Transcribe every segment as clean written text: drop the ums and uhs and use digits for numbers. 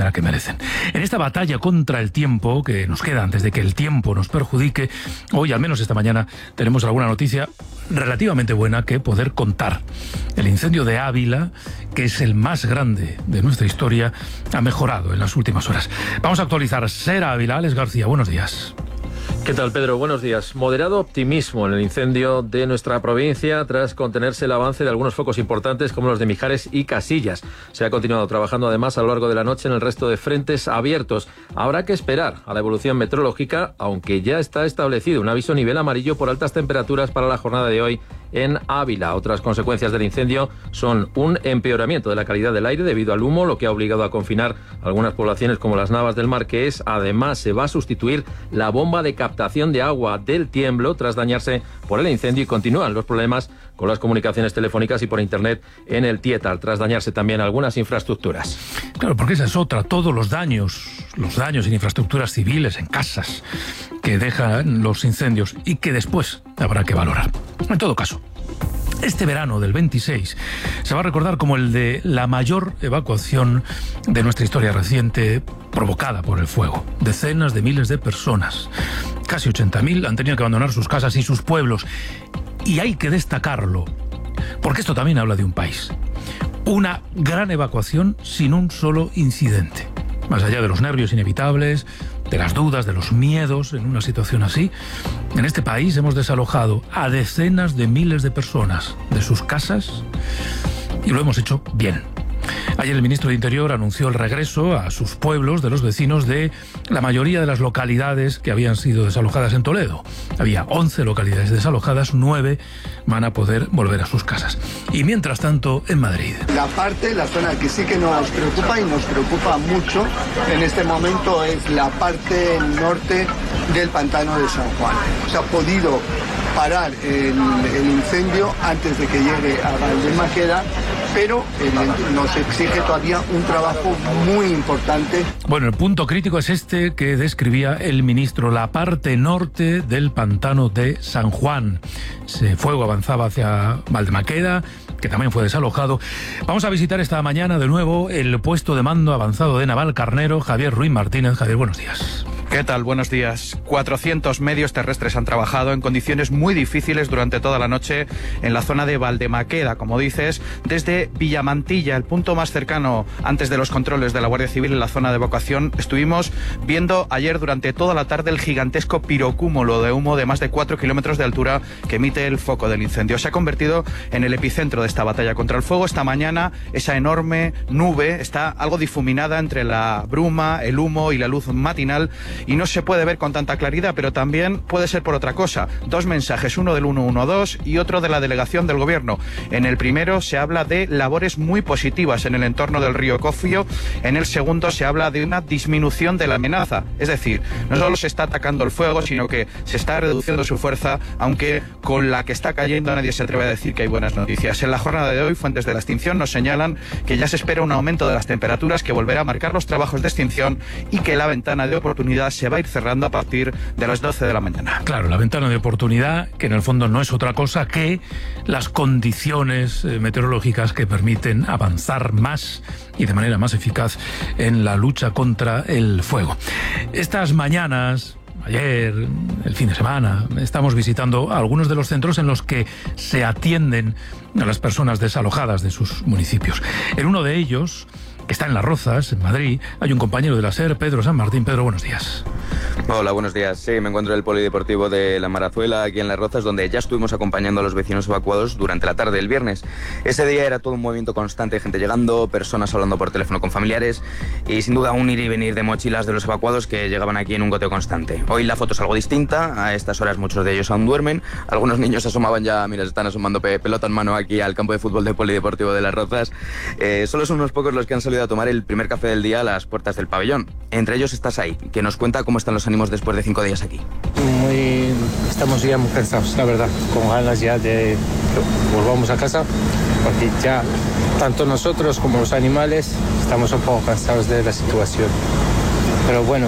pena que merecen. En esta batalla contra el tiempo que nos queda antes de que el tiempo nos perjudique, hoy, al menos esta mañana, tenemos alguna noticia relativamente buena que poder contar. El incendio de Ávila, que es el más grande de nuestra historia, ha mejorado en las últimas horas. Vamos a actualizar. Ser Ávila, Alex García, buenos días. ¿Qué tal, Pedro? Buenos días. Moderado optimismo en el incendio de nuestra provincia tras contenerse el avance de algunos focos importantes como los de Mijares y Casillas. Se ha continuado trabajando además a lo largo de la noche en el resto de frentes abiertos. Habrá que esperar a la evolución meteorológica, aunque ya está establecido un aviso nivel amarillo por altas temperaturas para la jornada de hoy en Ávila. Otras consecuencias del incendio son un empeoramiento de la calidad del aire debido al humo, lo que ha obligado a confinar algunas poblaciones como las Navas del Marqués. Además, se va a sustituir la bomba de captación de agua del Tiemblo tras dañarse por el incendio, y continúan los problemas con las comunicaciones telefónicas y por internet en el Tietar, tras dañarse también algunas infraestructuras. Claro, porque esa es otra, todos los daños en infraestructuras civiles, en casas, que dejan los incendios y que después habrá que valorar. En todo caso, este verano del 26 se va a recordar como el de la mayor evacuación de nuestra historia reciente provocada por el fuego. Decenas de miles de personas, casi 80.000, han tenido que abandonar sus casas y sus pueblos. Y hay que destacarlo, porque esto también habla de un país. Una gran evacuación sin un solo incidente. Más allá de los nervios inevitables, de las dudas, de los miedos en una situación así, en este país hemos desalojado a decenas de miles de personas de sus casas y lo hemos hecho bien. Ayer el ministro de Interior anunció el regreso a sus pueblos de los vecinos de la mayoría de las localidades que habían sido desalojadas en Toledo. Había 11 localidades desalojadas, 9 van a poder volver a sus casas. Y mientras tanto, en Madrid. La zona que sí que nos preocupa y nos preocupa mucho en este momento es la parte norte del pantano de San Juan. Se ha podido parar el incendio antes de que llegue a Valdemaqueda, pero nos exige todavía un trabajo muy importante. Bueno, el punto crítico es este que describía el ministro, la parte norte del pantano de San Juan. Ese fuego avanzaba hacia Valdemaqueda, que también fue desalojado. Vamos a visitar esta mañana de nuevo el puesto de mando avanzado de Navalcarnero, Javier Ruiz Martínez. Javier, buenos días. ¿Qué tal? Buenos días. 400 medios terrestres han trabajado en condiciones muy difíciles durante toda la noche en la zona de Valdemaqueda, como dices, desde Villamantilla, el punto más cercano antes de los controles de la Guardia Civil en la zona de evacuación. Estuvimos viendo ayer durante toda la tarde el gigantesco pirocúmulo de humo de más de 4 kilómetros de altura que emite el foco del incendio. Se ha convertido en el epicentro de esta batalla contra el fuego. Esta mañana esa enorme nube está algo difuminada entre la bruma, el humo y la luz matinal, y no se puede ver con tanta claridad, pero también puede ser por otra cosa. Dos mensajes, uno del 112 y otro de la delegación del gobierno. En el primero se habla de labores muy positivas en el entorno del río Cofio. En el segundo se habla de una disminución de la amenaza. Es decir, no solo se está atacando el fuego, sino que se está reduciendo su fuerza, aunque con la que está cayendo nadie se atreve a decir que hay buenas noticias. En la jornada de hoy, fuentes de la extinción nos señalan que ya se espera un aumento de las temperaturas que volverá a marcar los trabajos de extinción y que la ventana de oportunidad se va a ir cerrando a partir de las 12 de la mañana. Claro, la ventana de oportunidad, que en el fondo no es otra cosa que las condiciones meteorológicas que permiten avanzar más y de manera más eficaz en la lucha contra el fuego. Estas mañanas, ayer, el fin de semana, estamos visitando algunos de los centros en los que se atienden a las personas desalojadas de sus municipios. En uno de ellos, que está en Las Rozas, en Madrid, hay un compañero de la SER, Pedro San Martín. Pedro, buenos días. Hola, buenos días. Sí, me encuentro en el polideportivo de La Marazuela, aquí en Las Rozas, donde ya estuvimos acompañando a los vecinos evacuados durante la tarde del viernes. Ese día era todo un movimiento constante, gente llegando, personas hablando por teléfono con familiares y sin duda un ir y venir de mochilas de los evacuados que llegaban aquí en un goteo constante. Hoy la foto es algo distinta, a estas horas muchos de ellos aún duermen, algunos niños asomaban ya, mira, se están asomando pelota en mano aquí al campo de fútbol del polideportivo de Las Rozas. Solo son unos pocos los que han salido a tomar el primer café del día a las puertas del pabellón. Entre ellos estás ahí, que nos cuenta cómo están los ánimos después de 5 días aquí. Estamos ya muy cansados, la verdad, con ganas ya de que volvamos a casa, porque ya tanto nosotros como los animales estamos un poco cansados de la situación. Pero bueno,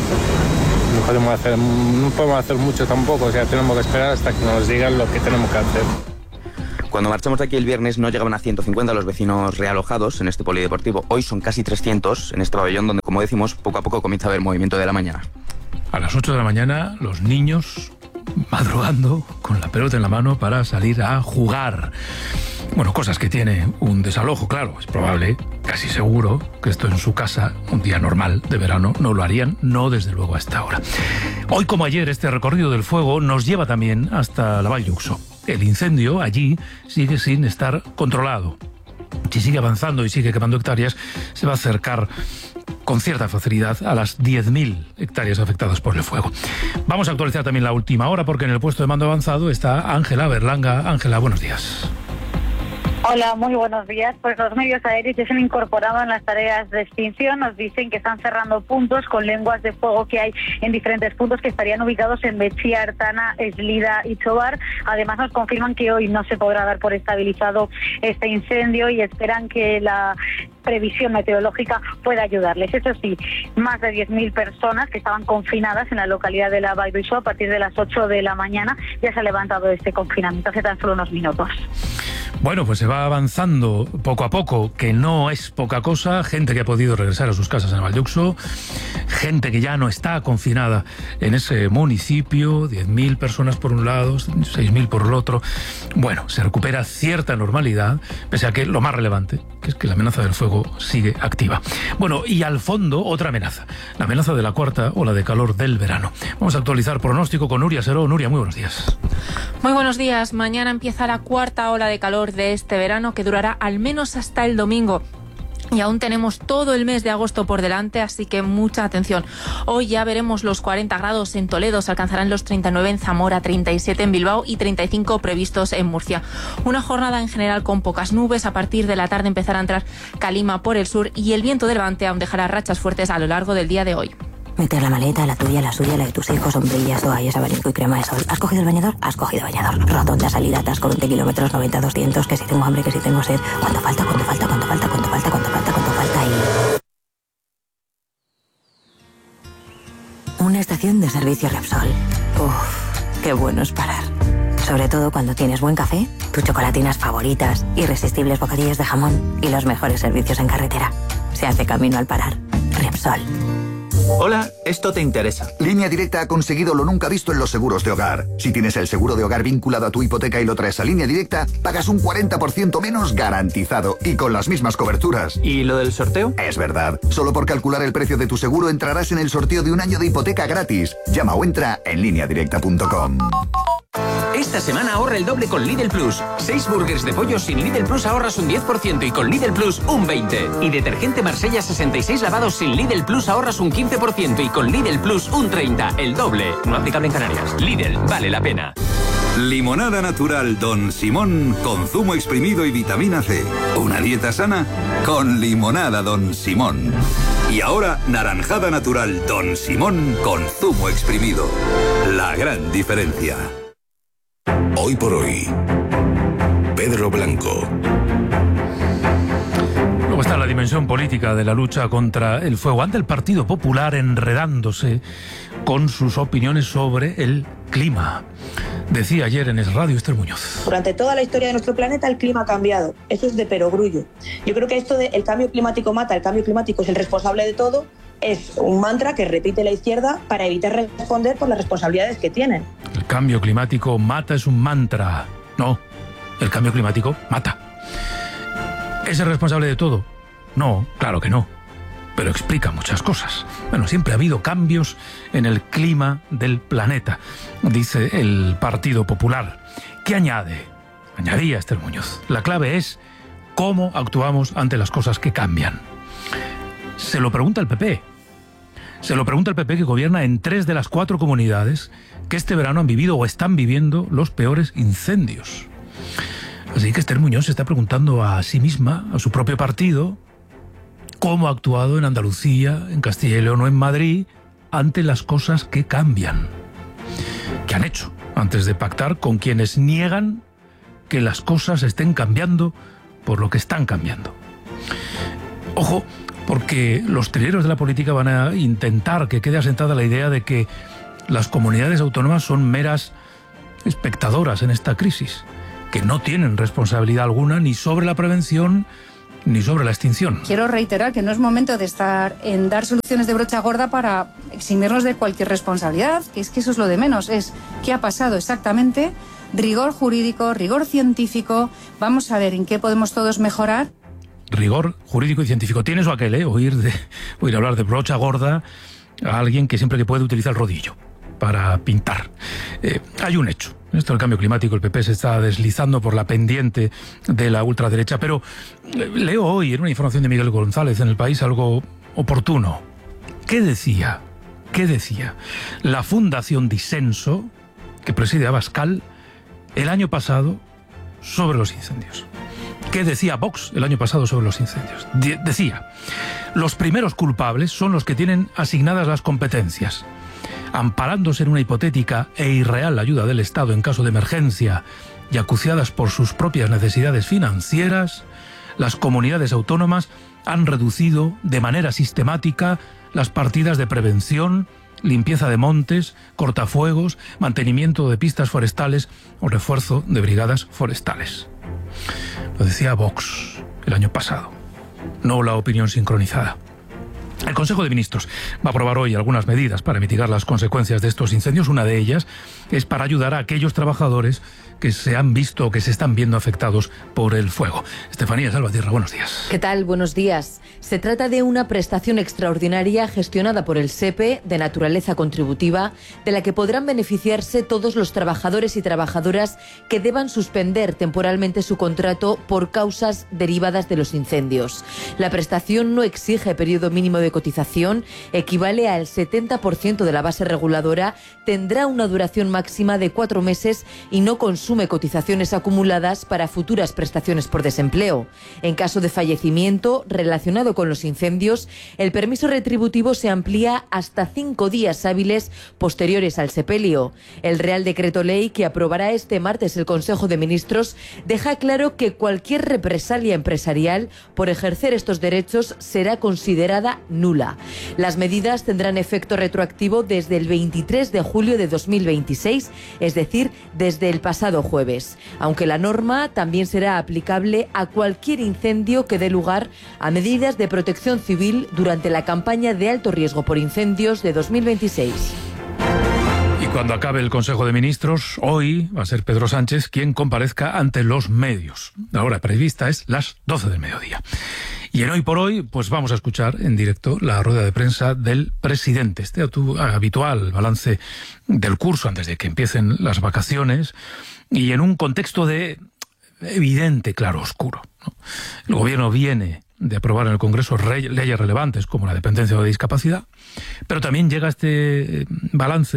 no podemos hacer mucho tampoco, o sea, tenemos que esperar hasta que nos digan lo que tenemos que hacer. Cuando marchamos de aquí el viernes no llegaban a 150 los vecinos realojados en este polideportivo. Hoy son casi 300 en este pabellón donde, como decimos, poco a poco comienza a haber movimiento de la mañana. A las 8 de la mañana los niños madrugando con la pelota en la mano para salir a jugar. Bueno, cosas que tiene un desalojo, claro. Es probable, casi seguro, que esto en su casa, un día normal de verano, no lo harían, no desde luego a esta hora. Hoy como ayer, este recorrido del fuego nos lleva también hasta la Vall d'Uixó. El incendio allí sigue sin estar controlado. Si sigue avanzando y sigue quemando hectáreas, se va a acercar con cierta facilidad a las 10.000 hectáreas afectadas por el fuego. Vamos a actualizar también la última hora porque en el puesto de mando avanzado está Ángela Berlanga. Ángela, buenos días. Hola, muy buenos días. Pues los medios aéreos ya se han incorporado en las tareas de extinción. Nos dicen que están cerrando puntos con lenguas de fuego que hay en diferentes puntos que estarían ubicados en Betxía, Artana, Eslida y Tobar. Además nos confirman que hoy no se podrá dar por estabilizado este incendio y esperan que la previsión meteorológica pueda ayudarles. Eso sí, más de 10.000 personas que estaban confinadas en la localidad de la Vall d'Uixó a partir de las 8 de la mañana. Ya se ha levantado este confinamiento hace tan solo unos minutos. Bueno, pues se va avanzando poco a poco, que no es poca cosa. Gente que ha podido regresar a sus casas en el Vall d'Uixó, gente que ya no está confinada en ese municipio, 10.000 personas por un lado, 6.000 por el otro. Bueno, se recupera cierta normalidad, pese a que lo más relevante, que es que la amenaza del fuego sigue activa. Bueno, y al fondo otra amenaza, la amenaza de la cuarta ola de calor del verano. Vamos a actualizar pronóstico con Nuria Seró. Nuria, muy buenos días. Muy buenos días. Mañana empieza la cuarta ola de calor de este verano que durará al menos hasta el domingo. Y aún tenemos todo el mes de agosto por delante, así que mucha atención. Hoy ya veremos los 40 grados en Toledo, se alcanzarán los 39 en Zamora, 37 en Bilbao y 35 previstos en Murcia. Una jornada en general con pocas nubes. A partir de la tarde empezará a entrar calima por el sur y el viento de levante aún dejará rachas fuertes a lo largo del día de hoy. Meter la maleta, la tuya, la suya, la de tus hijos, sombrillas, toallas, abanico y crema de sol. ¿Has cogido el bañador? Has cogido bañador. Rotonda, salida, atasco, 20 kilómetros, 90, 200, que si tengo hambre, que si tengo sed. ¿Cuánto falta? ¿Cuánto falta? ¿Cuánto falta? ¿Cuánto falta? ¿Cuánto falta? ¿Cuánto falta? Y... una estación de servicio Repsol. Uff, qué bueno es parar. Sobre todo cuando tienes buen café, tus chocolatinas favoritas, irresistibles bocadillos de jamón y los mejores servicios en carretera. Se hace camino al parar. Repsol. Hola, esto te interesa. Línea Directa ha conseguido lo nunca visto en los seguros de hogar. Si tienes el seguro de hogar vinculado a tu hipoteca y lo traes a Línea Directa, pagas un 40% menos garantizado y con las mismas coberturas. ¿Y lo del sorteo? Es verdad. Solo por calcular el precio de tu seguro entrarás en el sorteo de un año de hipoteca gratis. Llama o entra en lineadirecta.com. Esta semana ahorra el doble con Lidl Plus. 6 burgers de pollo sin Lidl Plus ahorras un 10% y con Lidl Plus un 20%. Y detergente Marsella 66 lavados sin Lidl Plus ahorras un 15% y con Lidl Plus un 30%. El doble. No aplicable en Canarias. Lidl, vale la pena. Limonada natural Don Simón con zumo exprimido y vitamina C. Una dieta sana con limonada Don Simón. Y ahora naranjada natural Don Simón con zumo exprimido. La gran diferencia. Hoy por hoy, Pedro Blanco. Luego está la dimensión política de la lucha contra el fuego. Ante el Partido Popular enredándose con sus opiniones sobre el clima. Decía ayer en Es Radio Esther Muñoz. Durante toda la historia de nuestro planeta el clima ha cambiado. Eso es de perogrullo. Yo creo que esto de el cambio climático mata, el cambio climático es el responsable de todo, es un mantra que repite la izquierda para evitar responder por las responsabilidades que tienen. El cambio climático mata es un mantra. No, el cambio climático mata. ¿Es el responsable de todo? No, claro que no. Pero explica muchas cosas. Bueno, siempre ha habido cambios en el clima del planeta, dice el Partido Popular. ¿Qué añade? Añadía Esther Muñoz. La clave es cómo actuamos ante las cosas que cambian. Se lo pregunta el PP. Se lo pregunta el PP, que gobierna en 3 de las 4 comunidades que este verano han vivido o están viviendo los peores incendios. Así que Esther Muñoz se está preguntando a sí misma, a su propio partido, cómo ha actuado en Andalucía, en Castilla y León o en Madrid ante las cosas que cambian. ¿Qué han hecho antes de pactar con quienes niegan que las cosas estén cambiando por lo que están cambiando? Ojo, porque los trileros de la política van a intentar que quede asentada la idea de que las comunidades autónomas son meras espectadoras en esta crisis. que no tienen responsabilidad alguna ni sobre la prevención ni sobre la extinción. Quiero reiterar que no es momento de estar en dar soluciones de brocha gorda para eximirnos de cualquier responsabilidad, que es que eso es lo de menos, es qué ha pasado exactamente, rigor jurídico, rigor científico, vamos a ver en qué podemos todos mejorar. Rigor jurídico y científico. Tienes o aquel, oír hablar de brocha gorda a alguien que siempre que puede utiliza el rodillo para pintar. Hay un hecho. Esto del cambio climático, el PP se está deslizando por la pendiente de la ultraderecha, pero leo hoy en una información de Miguel González en El País algo oportuno. ¿Qué decía la Fundación Disenso, que preside Abascal, el año pasado sobre los incendios? ¿Qué decía Vox el año pasado sobre los incendios? Decía, los primeros culpables son los que tienen asignadas las competencias. Amparándose en una hipotética e irreal ayuda del Estado en caso de emergencia y acuciadas por sus propias necesidades financieras, las comunidades autónomas han reducido de manera sistemática las partidas de prevención, limpieza de montes, cortafuegos, mantenimiento de pistas forestales o refuerzo de brigadas forestales. Lo decía Vox el año pasado, no la opinión sincronizada. El Consejo de Ministros va a aprobar hoy algunas medidas para mitigar las consecuencias de estos incendios. Una de ellas es para ayudar a aquellos trabajadores que se han visto o que se están viendo afectados por el fuego. Estefanía Salvatierra, buenos días. ¿Qué tal? Buenos días. Se trata de una prestación extraordinaria gestionada por el SEPE de naturaleza contributiva, de la que podrán beneficiarse todos los trabajadores y trabajadoras que deban suspender temporalmente su contrato por causas derivadas de los incendios. La prestación no exige periodo mínimo de cotización, equivale al 70% de la base reguladora, tendrá una duración máxima de 4 meses y no consume cotizaciones acumuladas para futuras prestaciones por desempleo. En caso de fallecimiento relacionado con los incendios, el permiso retributivo se amplía hasta 5 días hábiles posteriores al sepelio. El Real Decreto Ley que aprobará este martes el Consejo de Ministros deja claro que cualquier represalia empresarial por ejercer estos derechos será considerada nula. Las medidas tendrán efecto retroactivo desde el 23 de julio de 2026, es decir, desde el pasado jueves, aunque la norma también será aplicable a cualquier incendio que dé lugar a medidas de protección civil durante la campaña de alto riesgo por incendios de 2026. Y cuando acabe el Consejo de Ministros, hoy va a ser Pedro Sánchez quien comparezca ante los medios. La hora prevista es las 12 del mediodía. Y en Hoy por Hoy, pues vamos a escuchar en directo la rueda de prensa del presidente. Este habitual balance del curso antes de que empiecen las vacaciones y en un contexto de evidente claroscuro, ¿no? El gobierno viene de aprobar en el Congreso leyes relevantes como la dependencia o de discapacidad, pero también llega este balance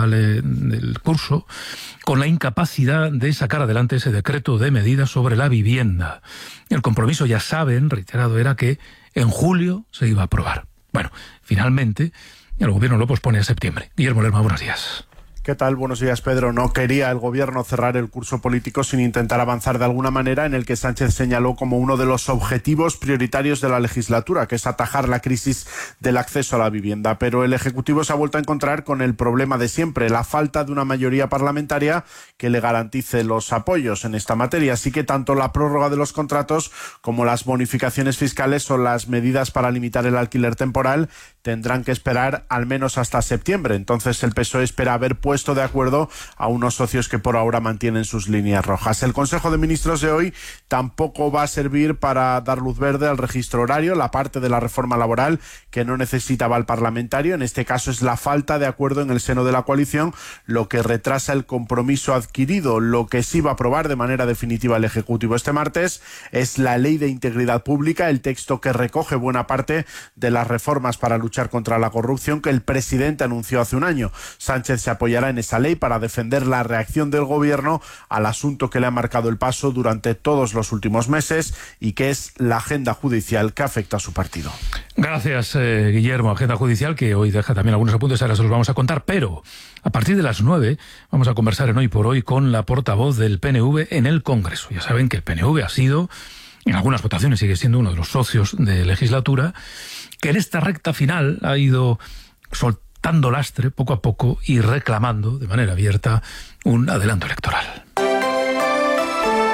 del curso con la incapacidad de sacar adelante ese decreto de medidas sobre la vivienda. El compromiso, ya saben, reiterado, era que en julio se iba a aprobar. Bueno, finalmente el gobierno lo pospone a septiembre. Guillermo Lerma, buenos días. ¿Qué tal? Buenos días, Pedro. No quería el gobierno cerrar el curso político sin intentar avanzar de alguna manera en el que Sánchez señaló como uno de los objetivos prioritarios de la legislatura, que es atajar la crisis del acceso a la vivienda. Pero el Ejecutivo se ha vuelto a encontrar con el problema de siempre, la falta de una mayoría parlamentaria que le garantice los apoyos en esta materia. Así que tanto la prórroga de los contratos como las bonificaciones fiscales o las medidas para limitar el alquiler temporal tendrán que esperar al menos hasta septiembre. Entonces el PSOE espera haber puesto de acuerdo a unos socios que por ahora mantienen sus líneas rojas. El Consejo de Ministros de hoy tampoco va a servir para dar luz verde al registro horario, la parte de la reforma laboral que no necesitaba el parlamentario. En este caso es la falta de acuerdo en el seno de la coalición lo que retrasa el compromiso adquirido. Lo que sí va a aprobar de manera definitiva el Ejecutivo este martes es la Ley de Integridad Pública, el texto que recoge buena parte de las reformas para luchar contra la corrupción que el presidente anunció hace un año. Sánchez se apoyará en esa ley para defender la reacción del gobierno al asunto que le ha marcado el paso durante todos los últimos meses y que es la agenda judicial que afecta a su partido. Gracias, Guillermo. Agenda judicial que hoy deja también algunos apuntes, ahora se los vamos a contar, pero a partir de las 9 vamos a conversar en Hoy por Hoy con la portavoz del PNV en el Congreso. Ya saben que el PNV ha sido, en algunas votaciones sigue siendo uno de los socios de legislatura, que en esta recta final ha ido soltando lastre poco a poco y reclamando de manera abierta un adelanto electoral.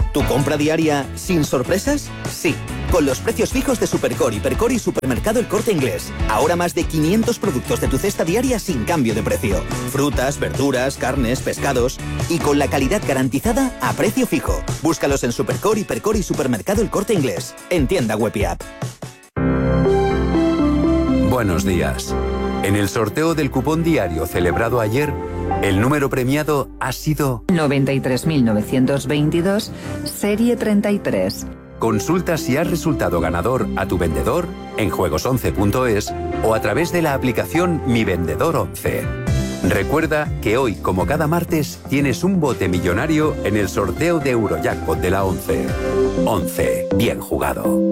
¿Tu compra diaria sin sorpresas? Sí, con los precios fijos de Supercore, Hipercore y Supermercado El Corte Inglés. Ahora más de 500 productos de tu cesta diaria sin cambio de precio. Frutas, verduras, carnes, pescados. Y con la calidad garantizada a precio fijo. Búscalos en Supercore, Hipercore y Supermercado El Corte Inglés. En tienda web y app. Buenos días. En el sorteo del cupón diario celebrado ayer, el número premiado ha sido 93.922, serie 33. Consulta si has resultado ganador a tu vendedor en juegos11.es o a través de la aplicación Mi Vendedor 11. Recuerda que hoy, como cada martes, tienes un bote millonario en el sorteo de Eurojackpot de la 11. 11. Bien jugado.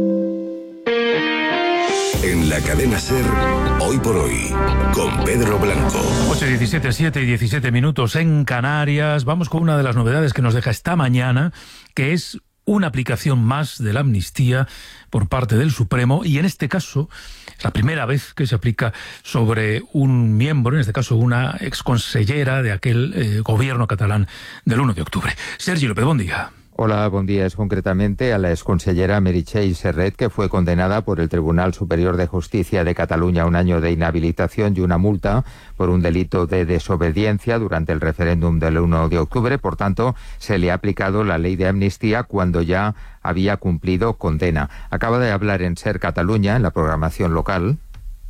En la cadena SER, Hoy por Hoy, con Pedro Blanco. 8:17, 7 y 17 minutos en Canarias. Vamos con una de las novedades que nos deja esta mañana, que es una aplicación más de la amnistía por parte del Supremo, y en este caso es la primera vez que se aplica sobre un miembro, en este caso una exconsellera de aquel gobierno catalán del 1 de octubre. Sergi López, buen día. Hola, buen día. Es concretamente a la exconsellera Meritxell Serret, que fue condenada por el Tribunal Superior de Justicia de Cataluña a 1 año de inhabilitación y una multa por un delito de desobediencia durante el referéndum del 1 de octubre. Por tanto, se le ha aplicado la ley de amnistía cuando ya había cumplido condena. Acaba de hablar en SER Catalunya, en la programación local.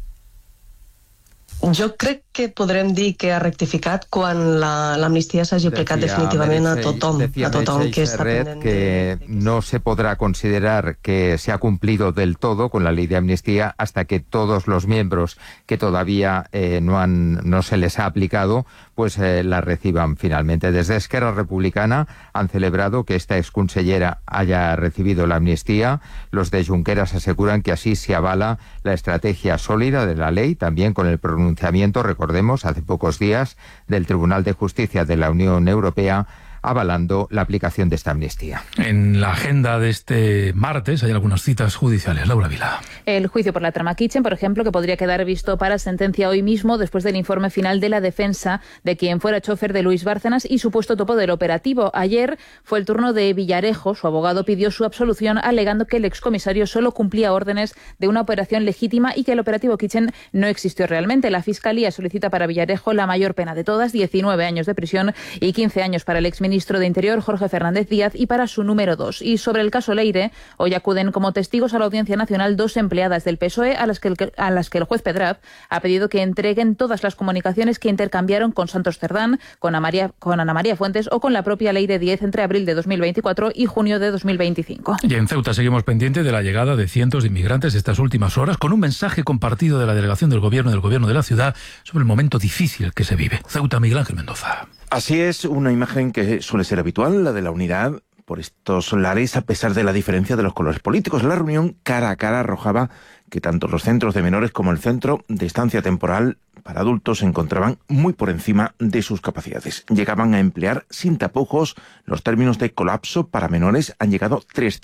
Jo crec que podrem dir que ha rectificat quan l'amnistia s'hagi aplicat definitivament a tothom que està pendent. Que no se podrá considerar que se ha cumplido del todo con la ley de amnistía hasta que todos los miembros que todavía no se les ha aplicado pues la reciban finalmente. Desde Esquerra Republicana han celebrado que esta exconsellera haya recibido la amnistía. Los de Junqueras aseguran que así se avala la estrategia sólida de la ley, también con el pronunciamiento, recordemos, hace pocos días, del Tribunal de Justicia de la Unión Europea avalando la aplicación de esta amnistía. En la agenda de este martes hay algunas citas judiciales. Laura Vila. El juicio por la trama Kitchen, por ejemplo, que podría quedar visto para sentencia hoy mismo después del informe final de la defensa de quien fuera chofer de Luis Bárcenas y supuesto topo del operativo. Ayer fue el turno de Villarejo. Su abogado pidió su absolución alegando que el excomisario solo cumplía órdenes de una operación legítima y que el operativo Kitchen no existió realmente. La Fiscalía solicita para Villarejo la mayor pena de todas, 19 años de prisión y 15 años para el exministro de Interior, Jorge Fernández Díaz, y para su número 2. Y sobre el caso Leire, hoy acuden como testigos a la Audiencia Nacional 2 empleadas del PSOE a las que el juez Pedraz ha pedido que entreguen todas las comunicaciones que intercambiaron con Santos Cerdán, con Ana María Fuentes o con la propia Leire Díez entre abril de 2024 y junio de 2025. Y en Ceuta seguimos pendientes de la llegada de cientos de inmigrantes estas últimas horas, con un mensaje compartido de la delegación del gobierno y del gobierno de la ciudad sobre el momento difícil que se vive. Ceuta, Miguel Ángel Mendoza. Así es, una imagen que suele ser habitual, la de la unidad por estos lares, a pesar de la diferencia de los colores políticos. La reunión cara a cara arrojaba que tanto los centros de menores como el centro de estancia temporal para adultos se encontraban muy por encima de sus capacidades. Llegaban a emplear sin tapujos los términos de colapso. Para menores han llegado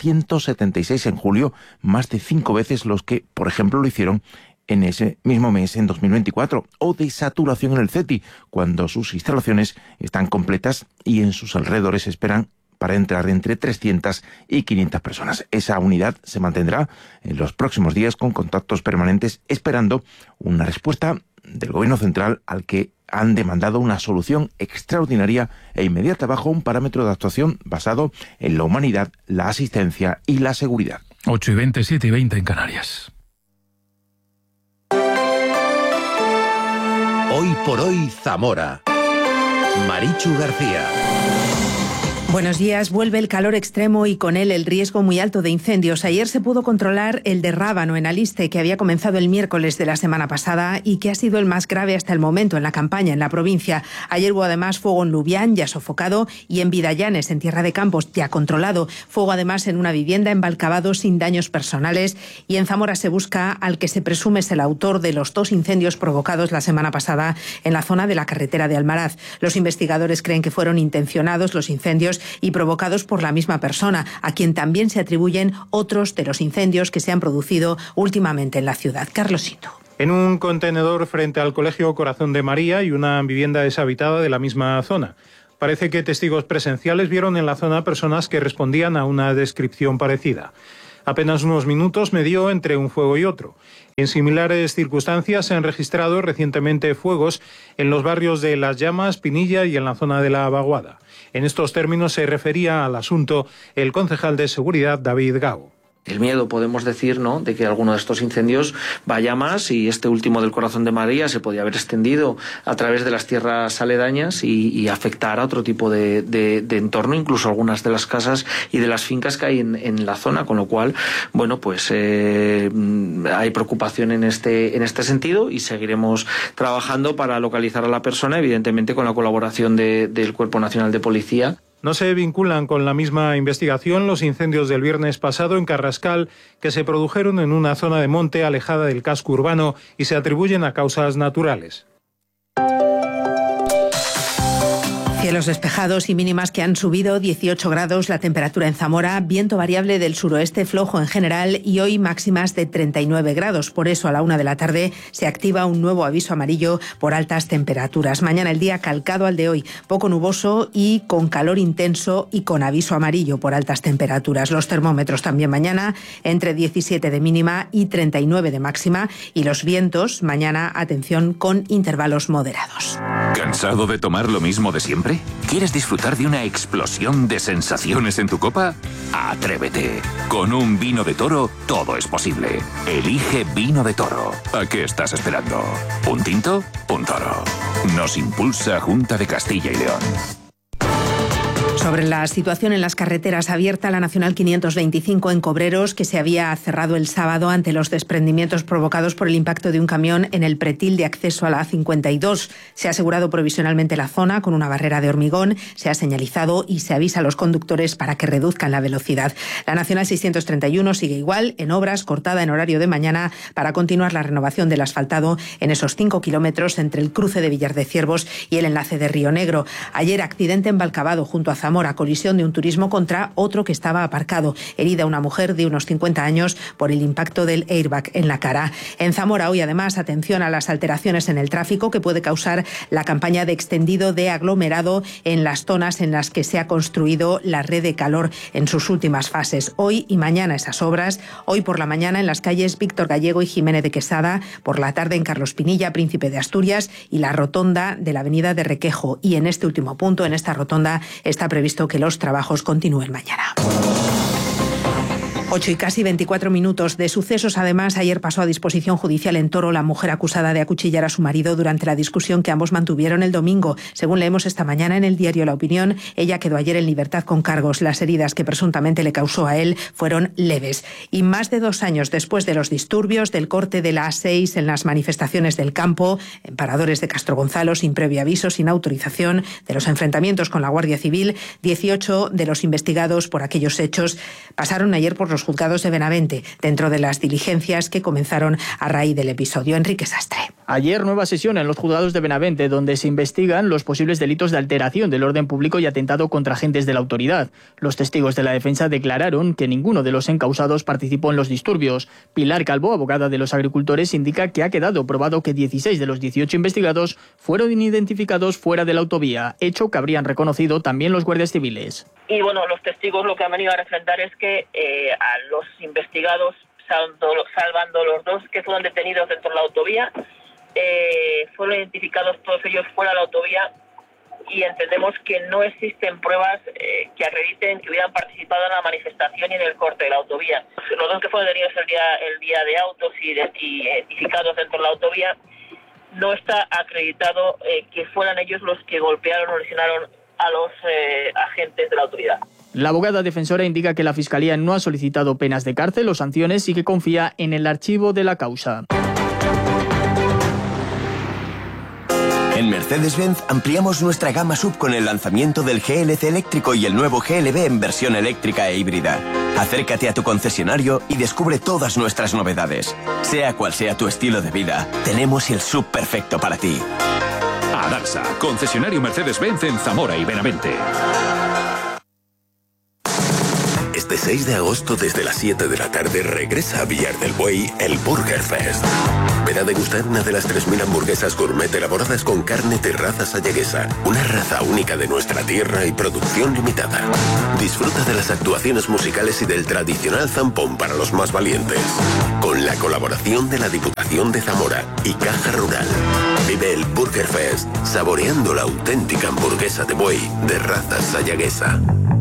376 en julio, más de 5 veces los que, por ejemplo, lo hicieron en ese mismo mes, en 2024, o de saturación en el CETI, cuando sus instalaciones están completas y en sus alrededores esperan para entrar entre 300 y 500 personas. Esa unidad se mantendrá en los próximos días con contactos permanentes, esperando una respuesta del Gobierno central al que han demandado una solución extraordinaria e inmediata bajo un parámetro de actuación basado en la humanidad, la asistencia y la seguridad. 8:20, 7:20 en Canarias. Hoy por hoy, Zamora. Marichu García. Buenos días. Vuelve el calor extremo y con él el riesgo muy alto de incendios. Ayer se pudo controlar el de Rábano, en Aliste, que había comenzado el miércoles de la semana pasada y que ha sido el más grave hasta el momento en la campaña en la provincia. Ayer hubo además fuego en Lubián, ya sofocado, y en Vidallanes, en Tierra de Campos, ya controlado. Fuego además en una vivienda en Valcavado sin daños personales. Y en Zamora se busca al que se presume es el autor de los 2 incendios provocados la semana pasada en la zona de la carretera de Almaraz. Los investigadores creen que fueron intencionados los incendios y provocados por la misma persona, a quien también se atribuyen otros de los incendios que se han producido últimamente en la ciudad. Carlosito. En un contenedor frente al Colegio Corazón de María y una vivienda deshabitada de la misma zona. Parece que testigos presenciales vieron en la zona personas que respondían a una descripción parecida. Apenas unos minutos medió entre un fuego y otro. En similares circunstancias se han registrado recientemente fuegos en los barrios de Las Llamas, Pinilla y en la zona de la Vaguada. En estos términos se refería al asunto el concejal de Seguridad, David Gago. El miedo, podemos decir, ¿no?, de que alguno de estos incendios vaya más, y este último del Corazón de María se podía haber extendido a través de las tierras aledañas y afectar a otro tipo de entorno, incluso algunas de las casas y de las fincas que hay en la zona, con lo cual, bueno, pues hay preocupación en este sentido y seguiremos trabajando para localizar a la persona, evidentemente con la colaboración del Cuerpo Nacional de Policía. No se vinculan con la misma investigación los incendios del viernes pasado en Carrascal, que se produjeron en una zona de monte alejada del casco urbano y se atribuyen a causas naturales. Cielos despejados y mínimas que han subido 18 grados la temperatura en Zamora, viento variable del suroeste flojo en general y hoy máximas de 39 grados. Por eso a la 1 de la tarde se activa un nuevo aviso amarillo por altas temperaturas. Mañana el día calcado al de hoy, poco nuboso y con calor intenso y con aviso amarillo por altas temperaturas. Los termómetros también mañana entre 17 de mínima y 39 de máxima y los vientos mañana, atención, con intervalos moderados. ¿Cansado de tomar lo mismo de siempre? ¿Quieres disfrutar de una explosión de sensaciones en tu copa? ¡Atrévete! Con un vino de Toro todo es posible. Elige Vino de Toro. ¿A qué estás esperando? ¿Un tinto? Un toro. Nos impulsa Junta de Castilla y León. Sobre la situación en las carreteras, abierta la Nacional 525 en Cobreros, que se había cerrado el sábado ante los desprendimientos provocados por el impacto de un camión en el pretil de acceso a la A52. Se ha asegurado provisionalmente la zona con una barrera de hormigón, se ha señalizado y se avisa a los conductores para que reduzcan la velocidad. La Nacional 631 sigue igual, en obras, cortada en horario de mañana para continuar la renovación del asfaltado en esos 5 kilómetros entre el cruce de Villar de Ciervos y el enlace de Río Negro. Ayer, accidente en Valcavado, junto a Zamora, colisión de un turismo contra otro que estaba aparcado. Herida una mujer de unos 50 años por el impacto del airbag en la cara. En Zamora hoy, además, atención a las alteraciones en el tráfico que puede causar la campaña de extendido de aglomerado en las zonas en las que se ha construido la red de calor en sus últimas fases. Hoy y mañana esas obras. Hoy por la mañana en las calles Víctor Gallego y Jiménez de Quesada. Por la tarde en Carlos Pinilla, Príncipe de Asturias y la rotonda de la avenida de Requejo. Y en este último punto, en esta rotonda, está previsto que los trabajos continúen mañana. 8 y casi 24 minutos de sucesos. Además, ayer pasó a disposición judicial en Toro la mujer acusada de acuchillar a su marido durante la discusión que ambos mantuvieron el domingo. Según leemos esta mañana en el diario La Opinión, ella quedó ayer en libertad con cargos. Las heridas que presuntamente le causó a él fueron leves. Y más de 2 años después de los disturbios, del corte de la A6 en las manifestaciones del campo, en paradores de Castro Gonzalo, sin previo aviso, sin autorización, de los enfrentamientos con la Guardia Civil, 18 de los investigados por aquellos hechos pasaron ayer por los juzgados de Benavente, dentro de las diligencias que comenzaron a raíz del episodio. Enrique Sastre. Ayer nueva sesión en los juzgados de Benavente, donde se investigan los posibles delitos de alteración del orden público y atentado contra agentes de la autoridad. Los testigos de la defensa declararon que ninguno de los encausados participó en los disturbios. Pilar Calvo, abogada de los agricultores, indica que ha quedado probado que 16 de los 18 investigados fueron identificados fuera de la autovía, hecho que habrían reconocido también los guardias civiles. Y bueno, los testigos lo que han venido a refrendar es que a los investigados, salvando los 2 que fueron detenidos dentro de la autovía, fueron identificados todos ellos fuera de la autovía y entendemos que no existen pruebas que acrediten que hubieran participado en la manifestación y en el corte de la autovía. Los 2 que fueron detenidos el día de autos y identificados dentro de la autovía, no está acreditado que fueran ellos los que golpearon o lesionaron a los agentes de la autoridad. La abogada defensora indica que la Fiscalía no ha solicitado penas de cárcel o sanciones y que confía en el archivo de la causa. En Mercedes-Benz ampliamos nuestra gama SUV con el lanzamiento del GLC eléctrico y el nuevo GLB en versión eléctrica e híbrida. Acércate a tu concesionario y descubre todas nuestras novedades. Sea cual sea tu estilo de vida, tenemos el SUV perfecto para ti. Adarsa, concesionario Mercedes-Benz en Zamora y Benavente. Este 6 de agosto desde las 7 de la tarde regresa a Villar del Buey el Burger Fest. Ven a degustar una de las 3.000 hamburguesas gourmet elaboradas con carne de raza sayaguesa, una raza única de nuestra tierra y producción limitada. Disfruta de las actuaciones musicales y del tradicional zampón para los más valientes, con la colaboración de la Diputación de Zamora y Caja Rural. Vive el Burger Fest, saboreando la auténtica hamburguesa de buey de raza sayaguesa.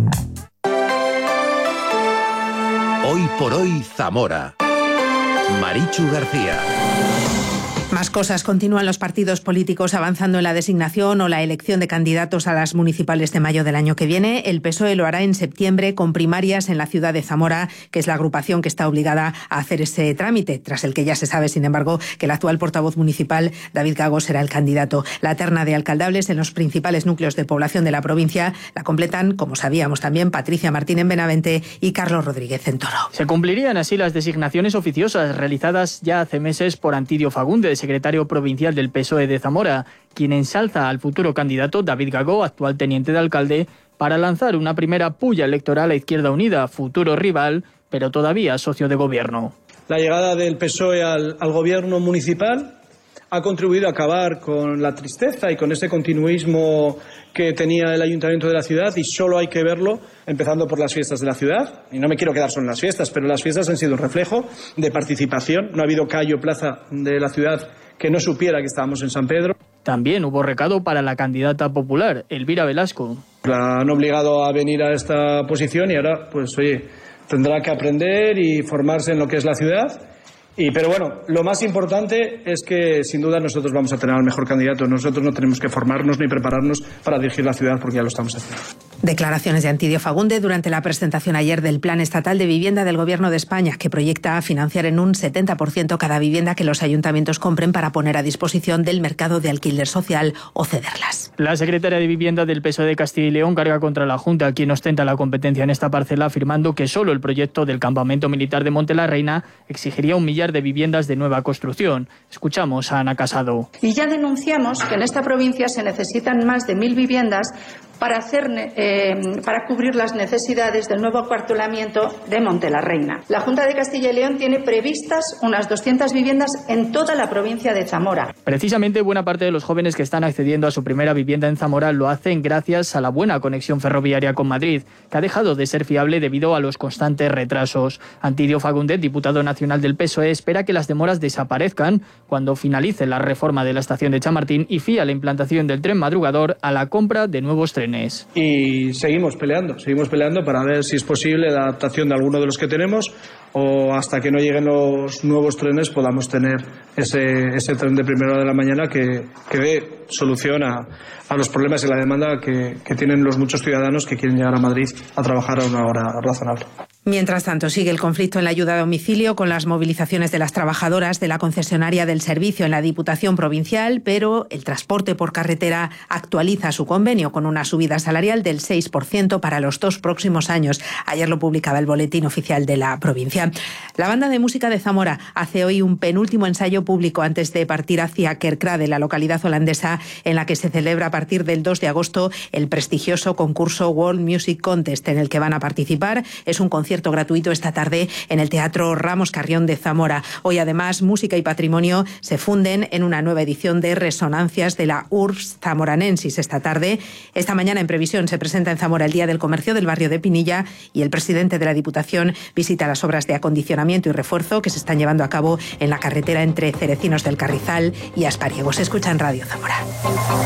Hoy por hoy, Zamora. Marichu García. Más cosas. Continúan los partidos políticos avanzando en la designación o la elección de candidatos a las municipales de mayo del año que viene. El PSOE lo hará en septiembre con primarias en la ciudad de Zamora, que es la agrupación que está obligada a hacer ese trámite, tras el que ya se sabe, sin embargo, que el actual portavoz municipal, David Gago, será el candidato. La terna de alcaldables en los principales núcleos de población de la provincia la completan, como sabíamos también, Patricia Martín en Benavente y Carlos Rodríguez en Toro. Se cumplirían así las designaciones oficiosas realizadas ya hace meses por Antidio Fagunde, secretario provincial del PSOE de Zamora, quien ensalza al futuro candidato David Gago, actual teniente de alcalde, para lanzar una primera pulla electoral a Izquierda Unida, futuro rival, pero todavía socio de gobierno. La llegada del PSOE al gobierno municipal ha contribuido a acabar con la tristeza y con ese continuismo que tenía el ayuntamiento de la ciudad, y solo hay que verlo empezando por las fiestas de la ciudad. Y no me quiero quedar solo en las fiestas, pero las fiestas han sido un reflejo de participación. No ha habido calle o plaza de la ciudad que no supiera que estábamos en San Pedro. También hubo recado para la candidata popular, Elvira Velasco. La han obligado a venir a esta posición y ahora, pues oye, tendrá que aprender y formarse en lo que es la ciudad. Pero bueno, lo más importante es que sin duda nosotros vamos a tener al mejor candidato. Nosotros no tenemos que formarnos ni prepararnos para dirigir la ciudad, porque ya lo estamos haciendo. Declaraciones de Antidio Fagunde durante la presentación ayer del Plan Estatal de Vivienda del Gobierno de España, que proyecta financiar en un 70% cada vivienda que los ayuntamientos compren para poner a disposición del mercado de alquiler social o cederlas. La secretaria de Vivienda del PSOE de Castilla y León carga contra la Junta, quien ostenta la competencia en esta parcela, afirmando que solo el proyecto del campamento militar de Monte la Reina exigiría 1 millar de viviendas de nueva construcción. Escuchamos a Ana Casado. Y ya denunciamos que en esta provincia se necesitan más de 1.000 viviendas para cubrir las necesidades del nuevo acuartelamiento de Monte la Reina. La Junta de Castilla y León tiene previstas unas 200 viviendas en toda la provincia de Zamora. Precisamente buena parte de los jóvenes que están accediendo a su primera vivienda en Zamora lo hacen gracias a la buena conexión ferroviaria con Madrid, que ha dejado de ser fiable debido a los constantes retrasos. Antidio Fagunde, diputado nacional del PSOE, espera que las demoras desaparezcan cuando finalice la reforma de la estación de Chamartín y fía la implantación del tren madrugador a la compra de nuevos trenes. Y seguimos peleando para ver si es posible la adaptación de alguno de los que tenemos, o hasta que no lleguen los nuevos trenes podamos tener ese tren de primera hora de la mañana que dé solución a los problemas y la demanda que tienen los muchos ciudadanos que quieren llegar a Madrid a trabajar a una hora razonable. Mientras tanto, sigue el conflicto en la ayuda a domicilio con las movilizaciones de las trabajadoras de la concesionaria del servicio en la Diputación Provincial, pero el transporte por carretera actualiza su convenio con una subida salarial del 6% para los 2 próximos años. Ayer lo publicaba el Boletín Oficial de la provincia. La Banda de Música de Zamora hace hoy un penúltimo ensayo público antes de partir hacia Kerkrade, la localidad holandesa en la que se celebra a partir del 2 de agosto el prestigioso concurso World Music Contest, en el que van a participar. Es un concierto gratuito esta tarde en el Teatro Ramos Carrión de Zamora. Hoy, además, música y patrimonio se funden en una nueva edición de Resonancias de la Urbs Zamoranensis Esta mañana, en previsión, se presenta en Zamora el Día del Comercio del barrio de Pinilla, y el presidente de la Diputación visita las obras de acondicionamiento y refuerzo que se están llevando a cabo en la carretera entre Cerecinos del Carrizal y Aspariegos. Se escucha en Radio Zamora.